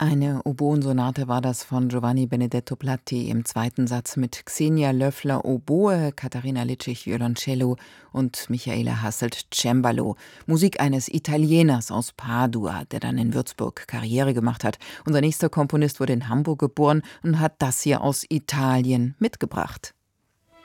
Eine Oboensonate war das von Giovanni Benedetto Platti im zweiten Satz mit Xenia Löffler Oboe, Katharina Litschig Violoncello und Michaela Hasselt Cembalo. Musik eines Italieners aus Padua, der dann in Würzburg Karriere gemacht hat. Unser nächster Komponist wurde in Hamburg geboren und hat das hier aus Italien mitgebracht.